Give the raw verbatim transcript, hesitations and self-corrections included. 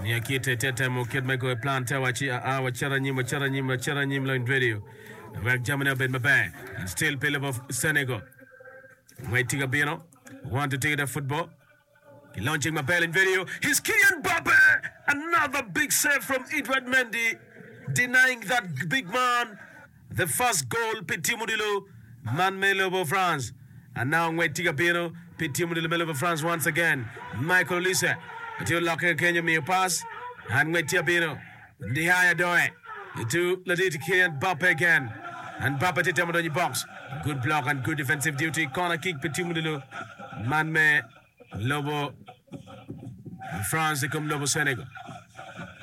Niakite tete mo kid me go planta wachi a wachara nyim wachara nyim wachara nyim lo in video. Work Germany up in my bag. And still Philip of Senegal. Waiting a Bino. Want to take the football. He launching my bell in video. He's Kylian Mbappe. Another big save from Edouard Mendy. Denying that big man. The first goal, Petit Mudilo. Man Melo of France. And now waiting a Bino. Petit Mudilo Melo of France once again. Michael Olise. Until locking Kenya me a pass. And waiting a Bino. The higher doe. To Laditi Kylian Mbappe again. And Mbappe did them on the box. Good block and good defensive duty. Corner kick, Petit Mudilo. Man me Lobo France, they come Lobo Senegal.